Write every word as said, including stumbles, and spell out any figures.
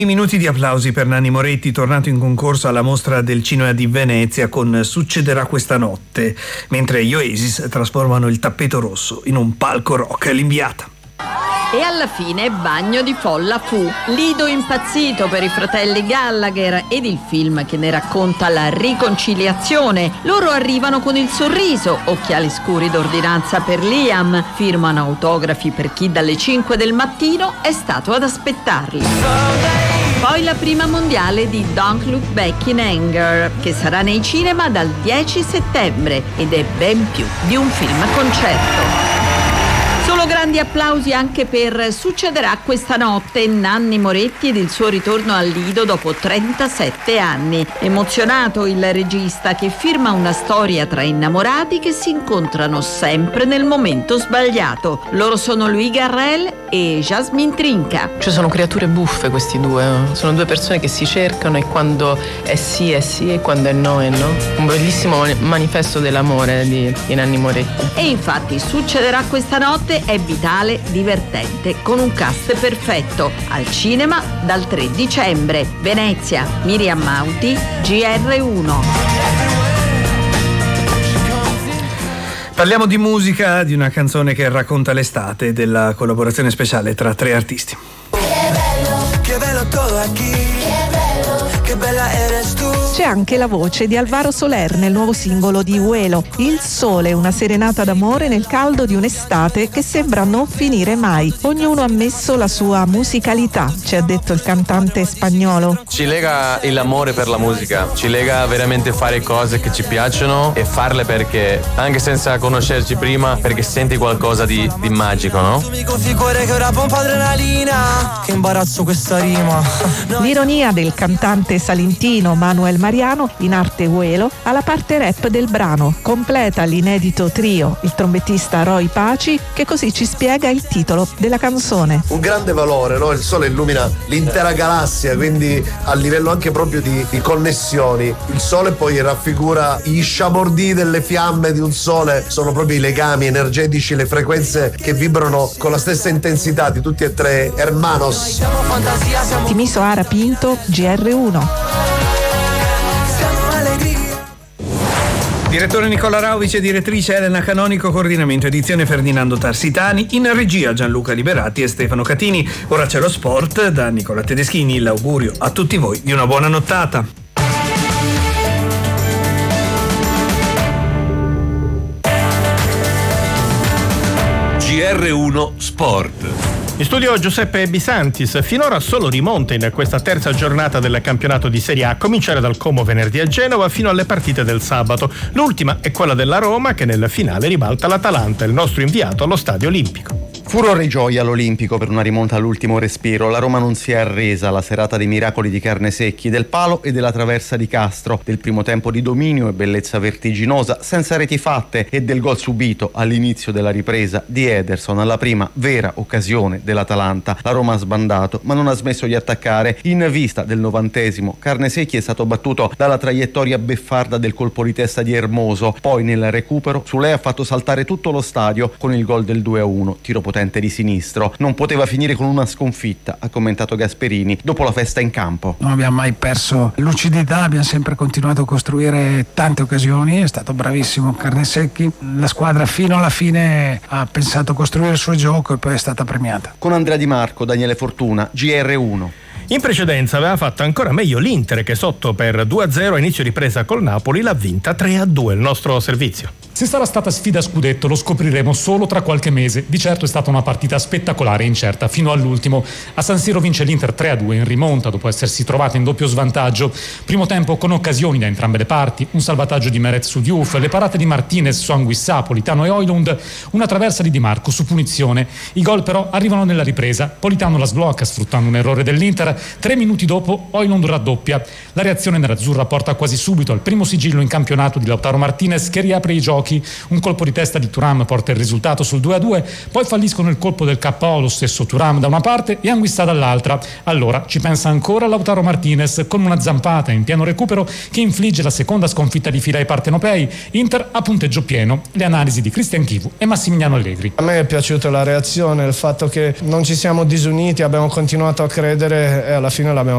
Minuti di applausi per Nanni Moretti, tornato in concorso alla mostra del cinema di Venezia con Succederà questa notte, mentre gli Oasis trasformano il tappeto rosso in un palco rock all'Inviata. E alla fine bagno di folla fu. Lido impazzito per i fratelli Gallagher ed il film che ne racconta la riconciliazione. Loro arrivano con il sorriso, occhiali scuri d'ordinanza per Liam, firmano autografi per chi dalle cinque del mattino è stato ad aspettarli. Poi la prima mondiale di Don't Look Back in Anger, che sarà nei cinema dal dieci settembre ed è ben più di un film concerto. Solo grandi applausi anche per Succederà questa notte, Nanni Moretti ed il suo ritorno al Lido dopo trentasette anni. Emozionato il regista che firma una storia tra innamorati che si incontrano sempre nel momento sbagliato. Loro sono Louis Garrel e Jasmine Trinca. Cioè sono creature buffe questi due, sono due persone che si cercano e quando è sì è sì e quando è no è no. Un bellissimo manifesto dell'amore di, di Nanni Moretti. E infatti Succederà questa notte è vitale, divertente, con un cast perfetto. Al cinema dal tre dicembre. Venezia, Miriam Mauti, G R uno. Parliamo di musica, di una canzone che racconta l'estate, della collaborazione speciale tra tre artisti. Che bello todo aquí, che bello, che bella eres tu. C'è anche la voce di Alvaro Soler nel nuovo singolo di Uelo. Il sole, una serenata d'amore nel caldo di un'estate che sembra non finire mai. Ognuno ha messo la sua musicalità, ci ha detto il cantante spagnolo. Ci lega l'amore per la musica, ci lega veramente fare cose che ci piacciono e farle perché, anche senza conoscerci prima, perché senti qualcosa di, di magico, no? Che imbarazzo questa rima. L'ironia del cantante salentino Manuel Mariano, in arte Uelo, alla parte rap del brano. Completa l'inedito trio il trombettista Roy Paci, che così ci spiega il titolo della canzone. Un grande valore, no? Il sole illumina l'intera galassia, quindi a livello anche proprio di, di connessioni. Il sole poi raffigura gli sciabordi delle fiamme di un sole, sono proprio i legami energetici, le frequenze che vibrano con la stessa intensità di tutti e tre hermanos. Timiso Ara Pinto, G R uno. Direttore Nicola Rauvice, direttrice Elena Canonico, coordinamento edizione Ferdinando Tarsitani, in regia Gianluca Liberati e Stefano Catini. Ora c'è lo sport da Nicola Tedeschini, l'augurio a tutti voi di una buona nottata. G R uno Sport. In studio Giuseppe Bisantis. Finora solo rimonte in questa terza giornata del campionato di Serie A, a cominciare dal Como venerdì a Genova fino alle partite del sabato. L'ultima è quella della Roma, che nel finale ribalta l'Atalanta, il nostro inviato allo Stadio Olimpico. Furore e gioia all'Olimpico per una rimonta all'ultimo respiro. La Roma non si è arresa alla serata dei miracoli di Carnesecchi, del palo e della traversa di Castro, del primo tempo di dominio e bellezza vertiginosa, senza reti fatte, e del gol subito all'inizio della ripresa di Ederson alla prima vera occasione dell'Atalanta. La Roma ha sbandato, ma non ha smesso di attaccare. In vista del novantesimo, Carnesecchi è stato battuto dalla traiettoria beffarda del colpo di testa di Hermoso. Poi nel recupero Sule ha fatto saltare tutto lo stadio con il gol del due a uno, tiro potente di sinistro. Non poteva finire con una sconfitta, ha commentato Gasperini dopo la festa in campo. Non abbiamo mai perso lucidità, abbiamo sempre continuato a costruire tante occasioni, è stato bravissimo Carnesecchi. La squadra fino alla fine ha pensato a costruire il suo gioco e poi è stata premiata. Con Andrea Di Marco, Daniele Fortuna, G R uno. In precedenza aveva fatto ancora meglio l'Inter, che sotto per due a zero a inizio ripresa col Napoli l'ha vinta tre a due. Il nostro servizio. Se sarà stata sfida a scudetto lo scopriremo solo tra qualche mese. Di certo è stata una partita spettacolare e incerta fino all'ultimo. A San Siro vince l'Inter tre a due in rimonta dopo essersi trovata in doppio svantaggio. Primo tempo con occasioni da entrambe le parti, un salvataggio di Meret su Diouf, le parate di Martinez su Anguissà, Politano e Højlund, una traversa di Di Marco su punizione. I gol però arrivano nella ripresa. Politano la sblocca sfruttando un errore dell'Inter. Tre minuti dopo Højlund raddoppia. La reazione nerazzurra porta quasi subito al primo sigillo in campionato di Lautaro Martinez, che riapre i giochi. Un colpo di testa di Thuram porta il risultato sul due a due, poi falliscono il colpo del K O lo stesso Thuram da una parte e Anguissà dall'altra. Allora ci pensa ancora Lautaro Martinez con una zampata in pieno recupero che infligge la seconda sconfitta di fila ai partenopei. Inter a punteggio pieno. Le analisi di Cristian Chivu e Massimiliano Allegri. A me è piaciuta la reazione, il fatto che non ci siamo disuniti, abbiamo continuato a credere e alla fine l'abbiamo